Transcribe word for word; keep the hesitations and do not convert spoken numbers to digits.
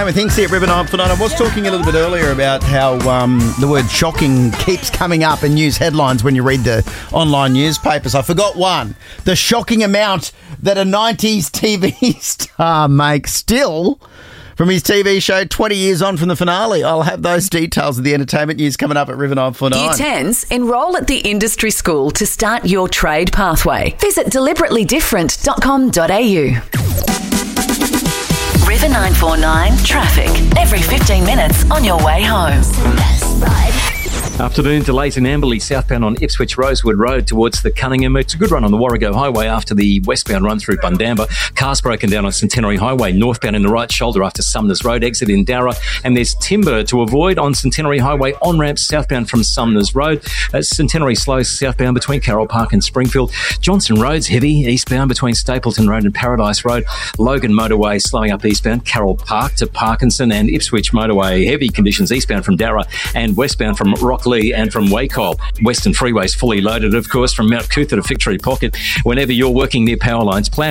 Things here at River nine four nine. I was talking a little bit earlier about how um, the word shocking keeps coming up in news headlines when you read the online newspapers. I forgot one. The shocking amount that a nineties T V star makes still from his T V show twenty years on from the finale. I'll have those details of the entertainment news coming up at River nine four nine. Year tens, enrol at the industry school to start your trade pathway. Visit deliberately different dot com dot a u. River nine four nine traffic every fifteen minutes on your way home. Afternoon delays in Amberley, southbound on Ipswich Rosewood Road towards the Cunningham. It's a good run on the Warrego Highway after the westbound run through Bundamba. Cars broken down on Centenary Highway, northbound in the right shoulder after Sumners Road, exit in Dowra. And there's timber to avoid on Centenary Highway on ramp southbound from Sumners Road. Uh, Centenary slows southbound between Carroll Park and Springfield. Johnson Road's heavy eastbound between Stapleton Road and Paradise Road. Logan Motorway slowing up eastbound Carroll Park to Parkinson, and Ipswich Motorway heavy conditions eastbound from Dowra and westbound from Rockley and from Wacol. Western Freeway's fully loaded, of course, from Mount Cootha to Victory Pocket. Whenever you're working near power lines, plan